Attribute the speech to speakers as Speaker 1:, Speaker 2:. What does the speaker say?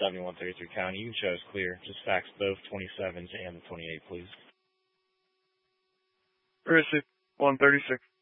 Speaker 1: 7133 County. You can show us clear. Just fax both 27s and the 28, please.
Speaker 2: Received. 136.